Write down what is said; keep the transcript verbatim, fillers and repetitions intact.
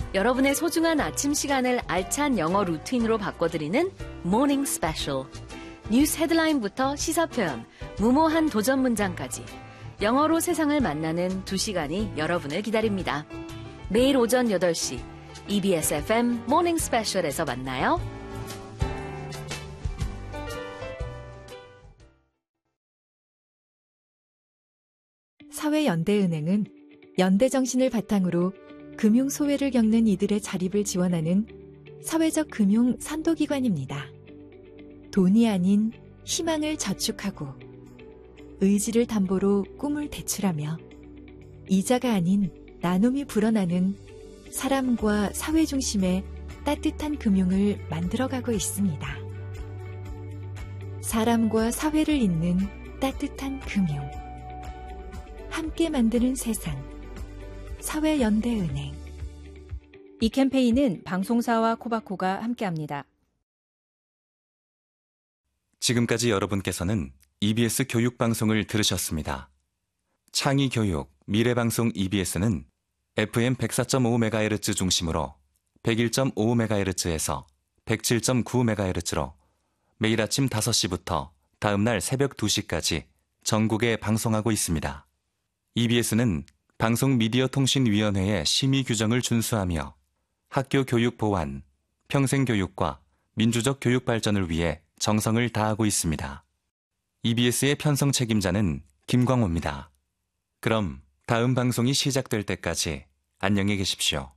여러분의 소중한 아침 시간을 알찬 영어 루틴으로 바꿔드리는 Morning Special. 뉴스 헤드라인부터 시사 표현, 무모한 도전 문장까지 영어로 세상을 만나는 두 시간이 여러분을 기다립니다. 매일 오전 여덟 시 이비에스 에프엠 Morning Special에서 만나요. 사회연대은행은 연대 정신을 바탕으로 금융 소외를 겪는 이들의 자립을 지원하는 사회적 금융 선도기관입니다. 돈이 아닌 희망을 저축하고 의지를 담보로 꿈을 대출하며 이자가 아닌 나눔이 불어나는 사람과 사회 중심의 따뜻한 금융을 만들어가고 있습니다. 사람과 사회를 잇는 따뜻한 금융. 함께 만드는 세상. 사회연대은행. 이 캠페인은 방송사와 코바코가 함께합니다. 지금까지 여러분께서는 이비에스 교육방송을 들으셨습니다. 창의교육, 미래방송 이비에스는 에프엠 백사 점 오 메가헤르츠 중심으로 백일 점 오 메가헤르츠에서 백칠 점 구 메가헤르츠로 매일 아침 다섯 시부터 다음날 새벽 두 시까지 전국에 방송하고 있습니다. 이비에스는 방송미디어통신위원회의 심의 규정을 준수하며 학교 교육 보완, 평생교육과 민주적 교육 발전을 위해 정성을 다하고 있습니다. 이비에스의 편성 책임자는 김광호입니다. 그럼 다음 방송이 시작될 때까지 안녕히 계십시오.